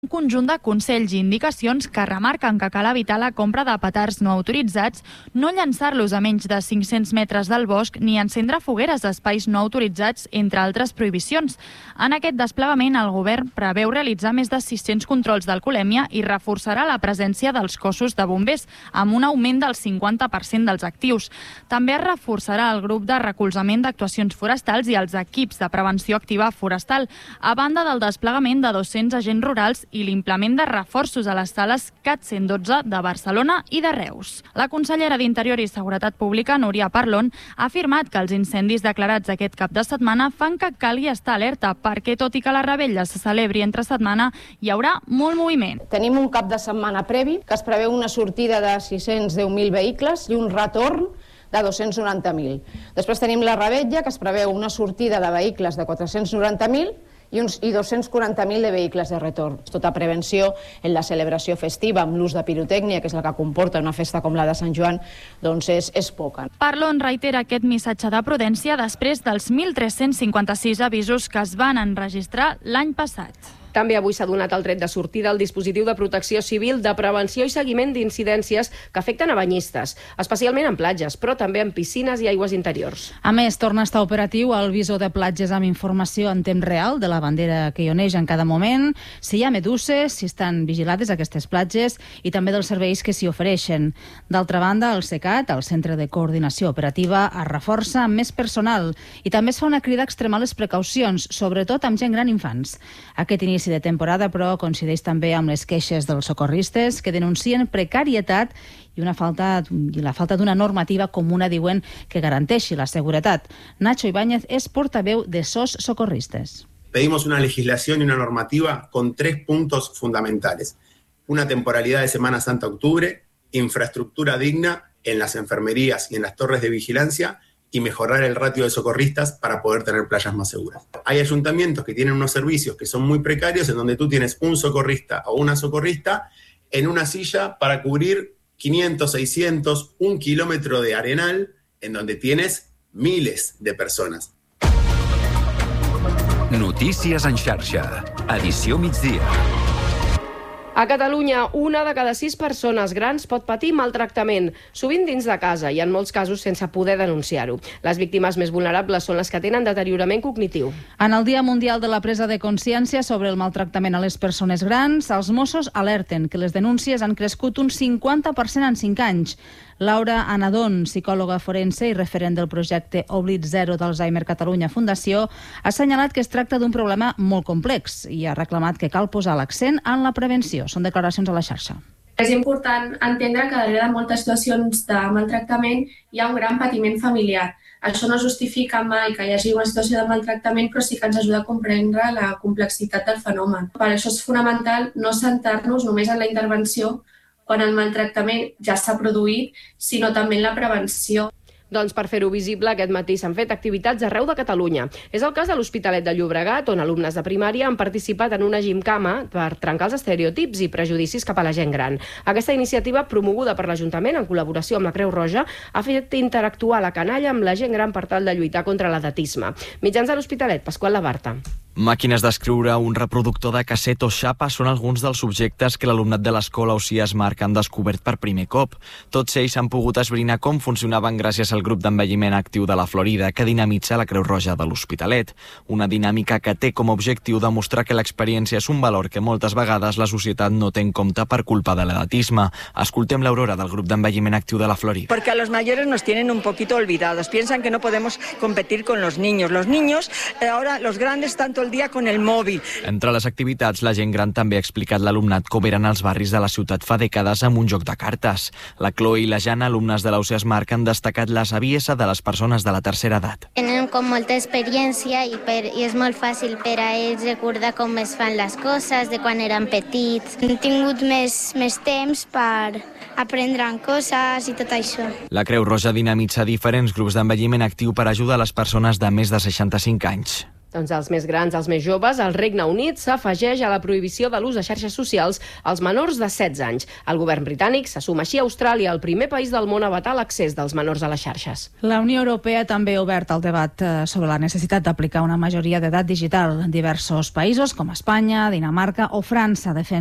un conjunt de consells i indicacions que remarquen que cal evitar la compra de petards no autoritzats, no llançar-los a menys de 500 metres del bosc ni encendre fogueres a espais no autoritzats, entre altres prohibicions. En aquest desplegament, el govern preveu realitzar més de 600 controls d'alcoholèmia i reforçarà la presència dels cossos de bombers, amb un augment del 50% dels actius. També es reforçarà el grup de recolzament d'actuacions forestals i els equips de prevenció activa forestal, a banda del desplegament de 200 agents rurals i l'implement de reforços a les sales CAT 112 de Barcelona i de Reus. La consellera d'Interior i Seguretat Pública, Núria Parlon, ha afirmat que els incendis declarats aquest cap de setmana fan que calgui estar alerta perquè, tot i que la revetlla se celebri entre setmana, hi haurà molt moviment. Tenim un cap de setmana previ que es preveu una sortida de 610.000 vehicles i un retorn de 290.000. Després tenim la revetlla, que es preveu una sortida de vehicles de 490.000 i 240.000 de vehicles de retorn. Tota prevenció en la celebració festiva amb l'ús de pirotècnia, que és la que comporta una festa com la de Sant Joan, doncs és poca. Parlon reitera aquest missatge de prudència després dels 1.356 avisos que es van enregistrar l'any passat. També avui s'ha donat el tret de sortida al dispositiu de protecció civil de prevenció i seguiment d'incidències que afecten a banyistes, especialment en platges, però també en piscines i aigües interiors. A més, torna a estar operatiu el visor de platges amb informació en temps real de la bandera que hi oneja en cada moment, si hi ha meduses, si estan vigilades aquestes platges i també dels serveis que s'hi ofereixen. D'altra banda, el CECAT, el Centre de Coordinació Operativa, es reforça amb més personal i també es fa una crida a extremar les precaucions, sobretot amb gent gran i infants. Aquest inici de temporada, però, coincideix també amb les queixes dels socorristes que denuncien precarietat i la falta d'una normativa comuna, diuen, que garanteixi la seguretat. Nacho Ibáñez és portaveu de SOS Socorristes. Pedimos una legislación y una normativa con 3 puntos fundamentales. Una temporalidad de Semana Santa-Octubre, infraestructura digna en las enfermerías y en las torres de vigilancia y mejorar el ratio de socorristas para poder tener playas más seguras. Hay ayuntamientos que tienen unos servicios que son muy precarios, en donde tú tienes un socorrista o una socorrista en una silla para cubrir 500, 600, 1 kilómetro de arenal, en donde tienes miles de personas. Notícies en xarxa. Edició migdia. A Catalunya, 1 de cada 6 persones grans pot patir maltractament, sovint dins de casa i en molts casos sense poder denunciar-ho. Les víctimes més vulnerables són les que tenen deteriorament cognitiu. En el Dia Mundial de la Presa de Consciència sobre el maltractament a les persones grans, els Mossos alerten que les denúncies han crescut un 50% en 5 anys. Laura Anadón, psicòloga forense i referent del projecte Oblit Zero d'Alzheimer Catalunya Fundació, ha assenyalat que es tracta d'un problema molt complex i ha reclamat que cal posar l'accent en la prevenció. Són declaracions a la xarxa. És important entendre que darrere de moltes situacions de maltractament hi ha un gran patiment familiar. Això no justifica mai que hi hagi una situació de maltractament, però sí que ens ajuda a comprendre la complexitat del fenomen. Per això és fonamental no centrar-nos només en la intervenció quan el maltractament ja s'ha produït, sinó també en la prevenció. Doncs per fer-ho visible, aquest matí s'han fet activitats arreu de Catalunya. És el cas de l'Hospitalet de Llobregat, on alumnes de primària han participat en una gimcama per trencar els estereotips i prejudicis cap a la gent gran. Aquesta iniciativa, promoguda per l'Ajuntament en col·laboració amb la Creu Roja, ha fet interactuar la canalla amb la gent gran per tal de lluitar contra l'edatisme. Mitjans de l'Hospitalet, Pasqual Labarta. Màquines d'escriure, un reproductor de casset o xapa són alguns dels objectes que l'alumnat de l'escola Ausiàs Marc han descobert per primer cop. Tots ells han pogut esbrinar com funcionaven gràcies al grup d'envelliment actiu de la Florida que dinamitza la Creu Roja de l'Hospitalet. Una dinàmica que té com a objectiu demostrar que l'experiència és un valor que moltes vegades la societat no té en compte per culpa de l'edatisme. Escoltem l'Aurora del grup d'envelliment actiu de la Florida. Porque a los mayores nos tienen un poquito olvidados. Piensan que no podemos competir con los niños. Los niños, ahora los grandes tanto el dia con el mòbil. Entre les activitats, la gent gran també ha explicat l'alumnat com eren els barris de la ciutat fa dècades amb un joc de cartes. La Chloe i la Jana, alumnes de l'Ausiàs Marc, han destacat la saviesa de les persones de la tercera edat. Tenen com molta experiència i és molt fàcil per a ells recordar com es fan les coses, de quan eren petits. Han tingut més temps per aprendre coses i tot això. La Creu Roja dinamitza diferents grups d'envelliment actiu per ajudar les persones de més de 65 anys. Doncs els més grans, els més joves, el Regne Unit s'afegeix a la prohibició de l'ús de xarxes socials als menors de 16 anys. El govern britànic se suma així a Austràlia, el primer país del món a vetar l'accés dels menors a les xarxes. La Unió Europea també ha obert el debat sobre la necessitat d'aplicar una majoria d'edat digital. Diversos països, com Espanya, Dinamarca o França, defensen